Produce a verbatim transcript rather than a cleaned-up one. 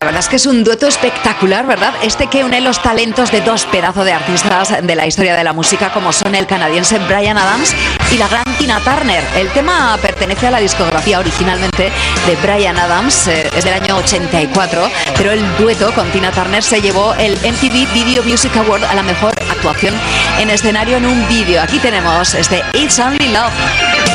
La verdad es que es un dueto espectacular, ¿verdad? Este que une los talentos de dos pedazos de artistas de la historia de la música, como son el canadiense Bryan Adams y la gran Tina Turner. El tema pertenece a la discografía originalmente de Bryan Adams, eh, es del año ochenta y cuatro, pero el dueto con Tina Turner se llevó el M T V Video Music Award a la mejor actuación en escenario en un vídeo. Aquí tenemos este It's Only Love.